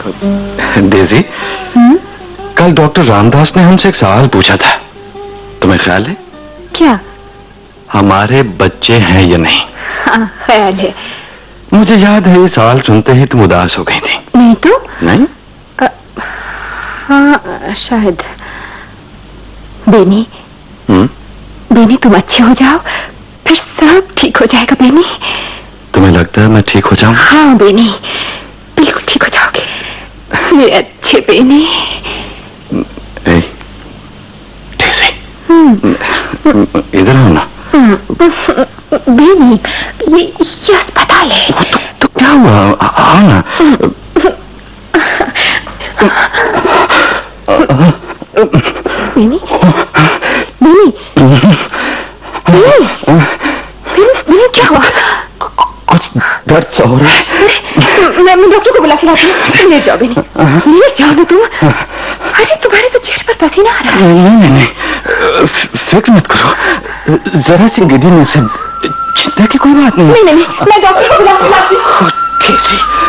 Daisy, कल doctor Ramdas ने हमसे एक सवाल पूछा था, तुम्हें ख्याल है? क्या? हमारे बच्चे हैं या नहीं? हाँ, ख्याल है। मुझे याद है ये सवाल सुनते ही तुम उदास हो गई थी। नहीं तो? नहीं? हाँ शायद। बेनी, बेनी तुम अच्छे हो जाओ, फिर सब ठीक हो जाएगा बेनी। तुम्हें लगता है मैं ठीक हो जाऊं? हाँ बेनी, बिल्कुल ठीक हो जाओगे मेरे अच्छे बेनी। इधर आओ ना। बेनी, ये अस्पताल है। तो क्या हुआ? आओ ना। बेनी, बेनी, बेनी क्या हुआ? कुछ दर्द सा हो रहा है। मैं डॉक्टर को बुला के लाती हूँ। ले जाओ बेनी, ले जाओ ना तुम। अरे तुम्हारे तो चेहरे पर पसीना आ रहा है। नहीं, फिक्र मत करो, जरा सी गिरी में से चिंता की कोई बात नहीं। नहीं, मैं डॉक्टर को बुला के लाती हूँ।